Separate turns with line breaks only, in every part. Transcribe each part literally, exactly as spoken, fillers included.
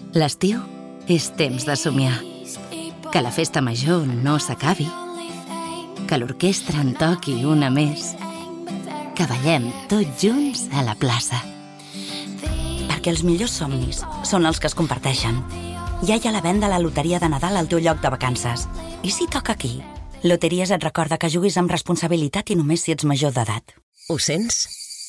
L'estiu és temps de somiar. Que la festa major no s'acabi. Que l'orquestra en toqui una més. Que ballem tots junts a la plaça.
Perquè els millors somnis són els que es comparteixen. Ja hi ha la venda a la loteria de Nadal al teu lloc de vacances. I si toca aquí? Loteries et recorda que juguis amb responsabilitat i només si ets major d'edat.
Ho sents?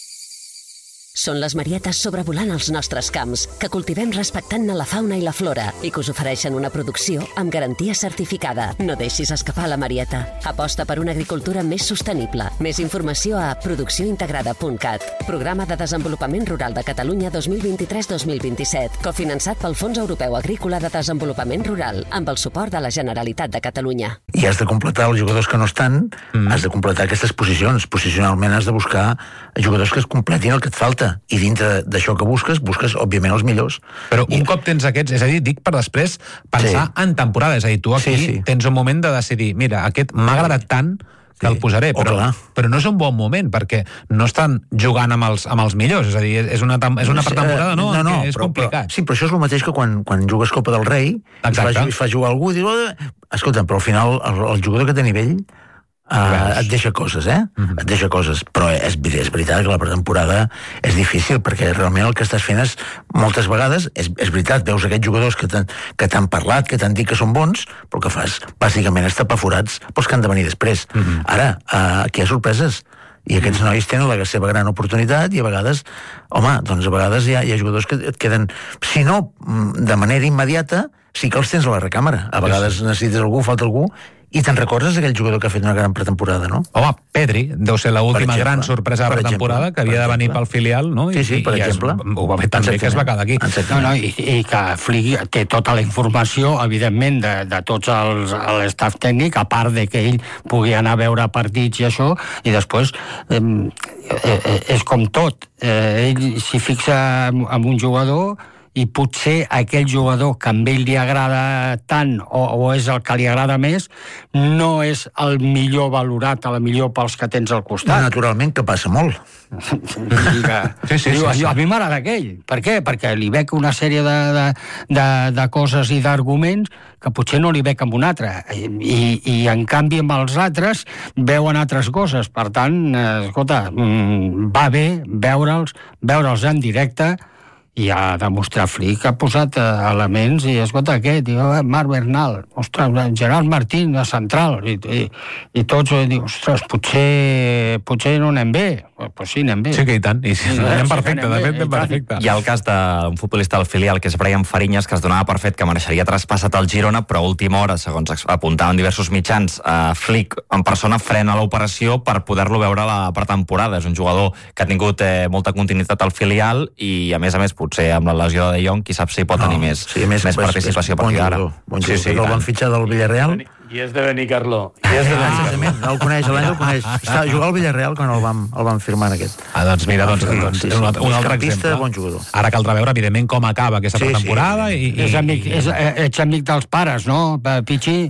Són les marietes sobrevolant els nostres camps, que cultivem respectant la fauna i la flora i que us ofereixen una producció amb garantia certificada. No deixis escapar la marieta. Aposta per una agricultura més sostenible. Més informació a producció integrada punt cat. Programa de Desenvolupament Rural de Catalunya dos mil vint-i-tres dos mil vint-i-set, cofinançat pel Fons Europeu Agrícola de Desenvolupament Rural, amb el suport de la Generalitat de Catalunya.
I has de completar els jugadors que no estan, mm. has de completar aquestes posicions. Posicionalment has de buscar jugadors que es completin el que et falta. I dintre d'això que busques, busques, òbviament, els millors.
Però un
I...
cop tens aquests, és a dir, dic per després pensar sí. en temporada. És a dir, tu aquí sí, sí. tens un moment de decidir, mira, aquest m'ha agradat tant que sí. el posaré, però, però no és un bon moment, perquè no estan jugant amb els, amb els millors. És a dir, és una, és una pretemporada, no?
No, no,
és
però,
complicat.
Però, sí, però això és el mateix que quan, quan jugues Copa del Rei, i fa, i fa jugar algú, i dius, oh, escolta, però al final el, el jugador que té nivell Uh, et deixa coses, eh? Mm-hmm. Et deixa coses, però és, és veritat que la pretemporada és difícil, perquè realment el que estàs fent és, moltes vegades, és, és veritat, veus aquests jugadors que t'han parlat, que t'han dit que són bons, però el que fas, bàsicament, és tapar forats pels que han de venir després. Mm-hmm. Ara, uh, aquí hi ha sorpreses, i aquests nois tenen la seva gran oportunitat, i a vegades, home, doncs a vegades hi ha, hi ha jugadors que et queden, si no de manera immediata, sí que els tens a la recàmera. A vegades necessites algú, falta algú, i te'n recordes aquell jugador que ha fet una gran pretemporada, no?
Home, Pedri, deu ser l'última gran sorpresa de pretemporada, que havia de venir pel filial, no?
Sí, sí, per
I
exemple.
Es, ho va fer tan bé que es va quedar aquí.
No, no, i, i que Flick té tota la informació, evidentment, de, de tots els l'estaf tècnic, a part de que ell pugui anar a veure partits i això, i després eh, eh, és com tot. Eh, ell s'hi fixa en un jugador i potser aquell jugador que a ell li agrada tant o, o és el que li agrada més, no és el millor valorat, el millor pels que tens al costat.
Naturalment, que passa molt.
Que, sí, sí, diu, sí, sí. A mi m'agrada aquell. Per què? Perquè li veig una sèrie de, de, de, de coses i d'arguments que potser no li veig amb un altre. I, i en canvi amb els altres veuen altres coses. Per tant, escolta, va bé veure'ls, veure'ls en directe, i ha demostrat Flick, ha posat elements i, escolta, què? Diu, Marc Bernal, ostres, Gerard Martín, de central, i, i, i tots, diu, ostres, potser, potser no anem bé. Pues, pues sí, anem bé.
Sí que i tant, i sí, sí, anem perfecte, anem de fet, anem perfecte.
Hi ha el cas d'un futbolista del filial, que és Brian Fariñas, que es donava per fet que mereixeria traspassat al Girona, però a última hora, segons apuntaven diversos mitjans, eh, Flick en persona frena l'operació per poder-lo veure a la pretemporada. És un jugador que ha tingut eh, molta continuïtat al filial i, a més a més, potser amb la lesió de De Jong, qui sap si pot tenir no, més, sí, més, més participació a partir d'ara.
Bon sí, sí, el van fitxar del Villarreal.
I és de Benicarló. I és de
Benicarló. No el coneix, l'any el coneix. Està jugant al Villarreal quan el vam, el vam firmar en aquest.
Ah, doncs mira, doncs, doncs sí, sí. un, altre, un altre exemple.
Bon jugador.
Ara caldrà veure, evidentment, com acaba aquesta sí, pretemporada.
Sí.
I, i,
és amic, és, ets amic dels pares, no, Pichi?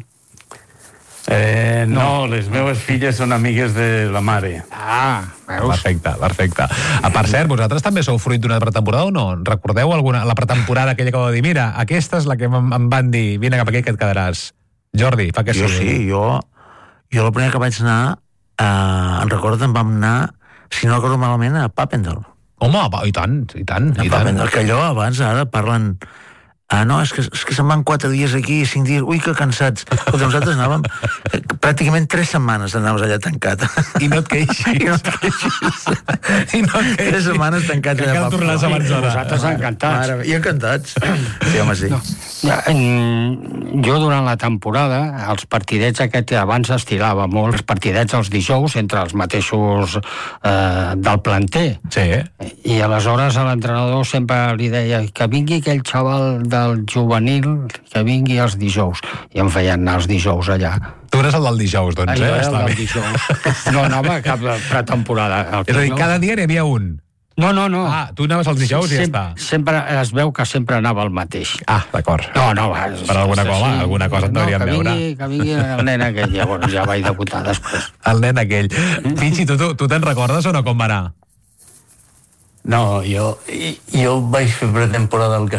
Eh, no, no, les meves filles són amigues de la mare.
Ah, veus?
Perfecte, perfecte. A part cert, vosaltres també sou fruit d'una pretemporada o no? Recordeu alguna, la pretemporada aquella que va dir, mira, aquesta és la que em, em van dir, vine cap aquí que et quedaràs. Jordi, fa que
jo sí. sí jo, jo la primera que vaig anar, eh, en recordo, em vam anar, si no recordo malament, a Papendal.
Home, i tant, i tant.
A Papendal, que allò abans, ara parlen... Ah, no, és que, és que se'n van quatre dies aquí i cinc dies... Ui, que cansats. Escolta, nosaltres anàvem eh, pràcticament tres setmanes anaves allà tancat.
I no et queixis.
I no et queixis. I no et queixis. Tres setmanes tancats
allà. Que cal tornar a abans d'hora.
Nosaltres encantats.
I encantats. Sí, home, sí. No.
Jo, durant la temporada, els partidets aquests abans estilava molt, els partidets els dijous entre els mateixos eh, del planter.
Sí.
I aleshores a l'entrenador sempre li deia que vingui aquell xaval del juvenil, que vingui els dijous. I em feien anar els dijous allà.
Tu eres el del dijous, doncs,
Allò
eh?
era el del dijous. No anava a cap pretemporada.
És a dir, cada dia n'hi havia un.
No, no, no.
Ah, tu anaves als dijous i ja està.
Sempre es veu que sempre anava el mateix.
Ah, d'acord.
No, no, va.
Per alguna cosa, sí, alguna cosa et
no,
devríem
que vingui,
veure.
Que vingui el nen aquell, llavors ja vaig debutar després.
El nen aquell. Pichi, tu, tu, tu te'n recordes o no com va anar?
No, jo, jo vaig fer pretemporada al